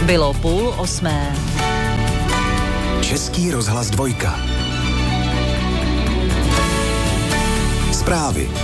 Bylo 7:30. Český rozhlas 2. Zprávy.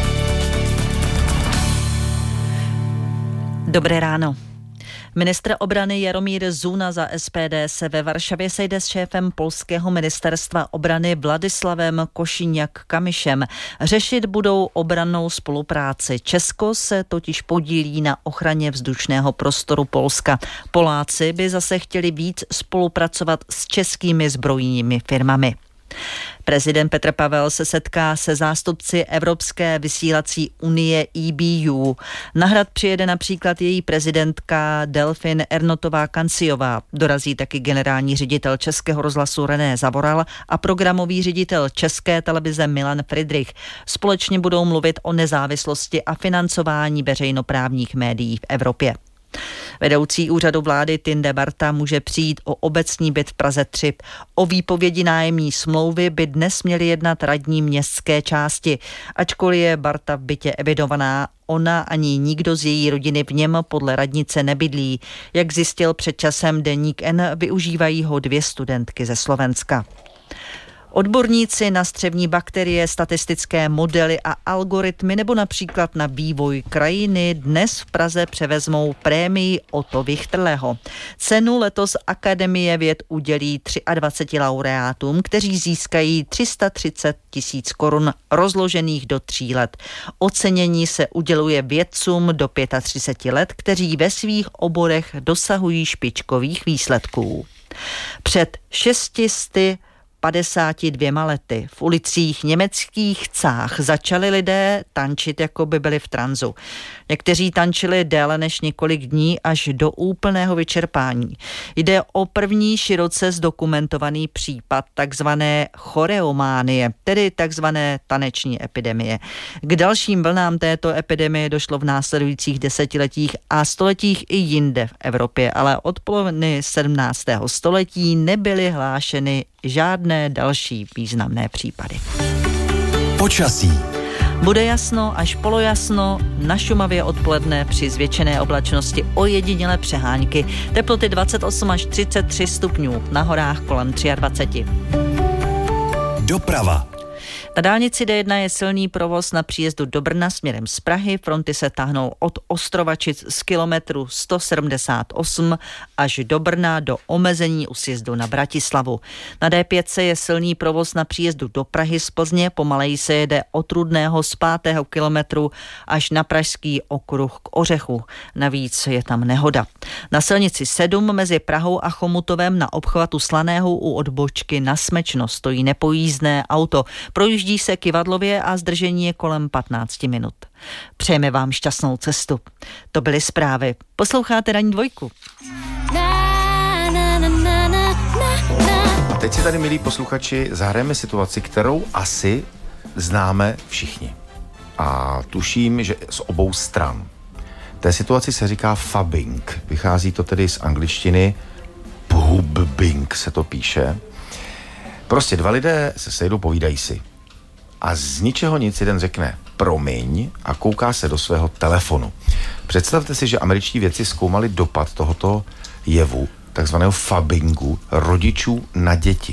Dobré ráno. Ministr obrany Jaromír Zuna za SPD se ve Varšavě sejde s šéfem polského ministerstva obrany Vladislavem Košiniak-Kamyšem. Řešit budou obrannou spolupráci. Česko se totiž podílí na ochraně vzdušného prostoru Polska. Poláci by zase chtěli víc spolupracovat s českými zbrojními firmami. Prezident Petr Pavel se setká se zástupci Evropské vysílací unie EBU. Na Hrad přijede například její prezidentka Delfin Ernotová-Kanciová. Dorazí taky generální ředitel Českého rozhlasu René Zavoral a programový ředitel České televize Milan Fridrich. Společně budou mluvit o nezávislosti a financování veřejnoprávních médií v Evropě. Vedoucí úřadu vlády Tinde Barta může přijít o obecní byt v Praze 3. O výpovědi nájemní smlouvy by dnes měli jednat radní městské části. Ačkoliv je Barta v bytě evidovaná, ona ani nikdo z její rodiny v něm podle radnice nebydlí. Jak zjistil před časem deník N, využívají ho 2 studentky ze Slovenska. Odborníci na střevní bakterie, statistické modely a algoritmy nebo například na vývoj krajiny dnes v Praze převezmou prémii Otto Wichterleho. Cenu letos Akademie věd udělí 23 laureátům, kteří získají 330 000 korun rozložených do 3 let. Ocenění se uděluje vědcům do 35 let, kteří ve svých oborech dosahují špičkových výsledků. Před 652 lety v ulicích německých Cách začali lidé tančit, jako by byli v tranzu. Někteří tančili déle než několik dní až do úplného vyčerpání. Jde o první široce zdokumentovaný případ takzvané choreománie, tedy takzvané taneční epidemie. K dalším vlnám této epidemie došlo v následujících desetiletích a stoletích i jinde v Evropě, ale od poloviny 17. století nebyly hlášeny žádné další významné případy. Počasí. Bude jasno až polojasno, na Šumavě odpoledne při zvětšené oblačnosti ojedinělé přehánky. Teploty 28 až 33 stupňů, na horách kolem 23. Doprava. Na dálnici D1 je silný provoz na příjezdu do Brna směrem z Prahy. Fronty se táhnou od Ostrovačic z kilometru 178 až do Brna do omezení u sjezdu na Bratislavu. Na D5 je silný provoz na příjezdu do Prahy z Plzně. Pomaleji se jede od Rudného z 5. kilometru až na Pražský okruh k Ořechu. Navíc je tam nehoda. Na silnici 7 mezi Prahou a Chomutovem na obchvatu Slaného u odbočky na Smečno stojí nepojízdné auto. Projíždí se Kyvadlově a zdržení je kolem 15 minut. Přejeme vám šťastnou cestu. To byly zprávy. Posloucháte Ranní 2. A teď si tady, milí posluchači, zahrajeme situaci, kterou asi známe všichni. A tuším, že z obou stran. Té situaci se říká fubbing. Vychází to tedy z angličtiny pubbing se to píše. Prostě 2 lidé se sejdou, povídají si. A z ničeho nic jeden řekne promiň a kouká se do svého telefonu. Představte si, že američtí vědci zkoumali dopad tohoto jevu, takzvaného fubbingu, rodičů na děti.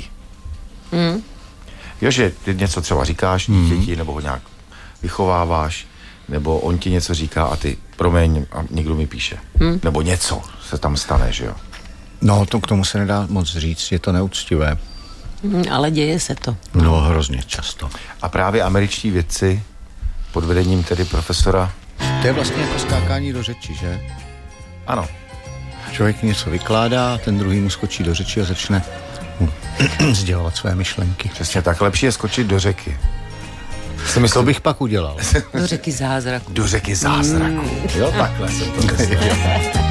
Jo, že ty něco třeba říkáš děti, nebo ho nějak vychováváš, nebo on ti něco říká a ty promiň a někdo mi píše. Nebo něco se tam stane, že jo? No, to k tomu se nedá moc říct, je to neúctivé. Ale děje se to. No, hrozně často. A právě američtí vědci pod vedením tedy profesora... To je vlastně jako skákání do řeči, že? Ano. Člověk něco vykládá a ten druhý mu skočí do řeči a začne sdělovat své myšlenky. Přesně tak, lepší je skočit do řeky. To bych pak udělal. Do řeky zázraku. Do řeky zázraku. Jo, takhle jsem to myslel.